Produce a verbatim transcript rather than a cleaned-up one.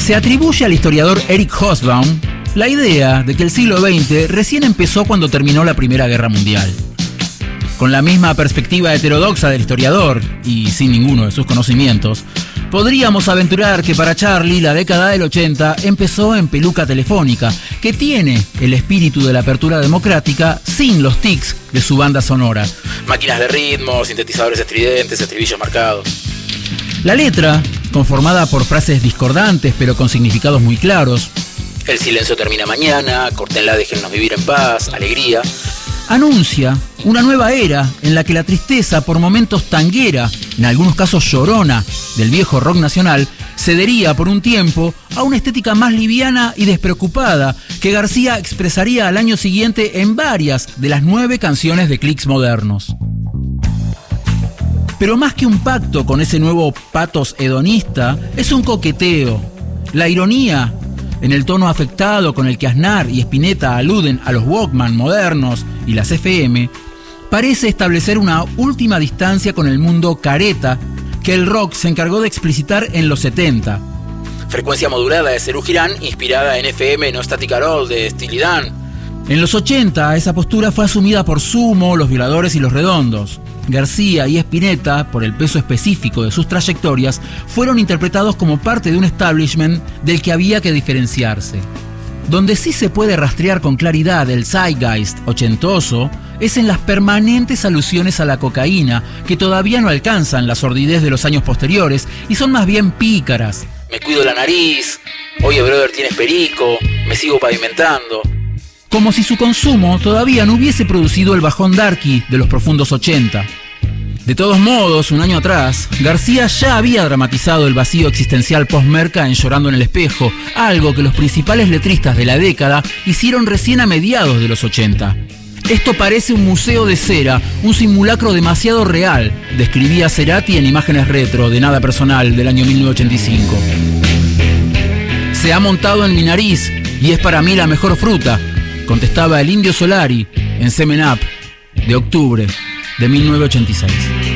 Se atribuye al historiador Eric Hobsbawm la idea de que el siglo veinte recién empezó cuando terminó la Primera Guerra Mundial. Con la misma perspectiva heterodoxa del historiador, y sin ninguno de sus conocimientos, podríamos aventurar que para Charlie la década del ochenta empezó en peluca telefónica, que tiene el espíritu de la apertura democrática sin los tics de su banda sonora. Máquinas de ritmo, sintetizadores estridentes, estribillos marcados. La letra, conformada por frases discordantes pero con significados muy claros, el silencio termina mañana, córtenla, déjennos vivir en paz, alegría, anuncia una nueva era en la que la tristeza, por momentos tanguera, en algunos casos llorona, del viejo rock nacional, cedería por un tiempo a una estética más liviana y despreocupada que García expresaría al año siguiente en varias de las nueve canciones de Clics modernos. Pero más que un pacto con ese nuevo pathos hedonista, es un coqueteo. La ironía en el tono afectado con el que Aznar y Spinetta aluden a los Walkman modernos y las F M, parece establecer una última distancia con el mundo careta que el rock se encargó de explicitar en los setenta. Frecuencia modulada de Serú Girán, inspirada en F M No Static at All de Steely Dan. En los ochenta, esa postura fue asumida por Sumo, Los Violadores y Los Redondos. García y Spinetta, por el peso específico de sus trayectorias, fueron interpretados como parte de un establishment del que había que diferenciarse. Donde sí se puede rastrear con claridad el zeitgeist ochentoso es en las permanentes alusiones a la cocaína, que todavía no alcanzan la sordidez de los años posteriores y son más bien pícaras. Me cuido la nariz, oye brother, tienes perico, me sigo pavimentando. Como si su consumo todavía no hubiese producido el bajón darky de los profundos ochenta. De todos modos, un año atrás, García ya había dramatizado el vacío existencial post-merca en Llorando en el Espejo, algo que los principales letristas de la década hicieron recién a mediados de los ochenta. Esto parece un museo de cera, un simulacro demasiado real, describía Cerati en Imágenes Retro, de Nada Personal, del año mil novecientos ochenta y cinco. Se ha montado en mi nariz y es para mí la mejor fruta, contestaba el Indio Solari en Semen Up, de octubre de mil novecientos ochenta y seis.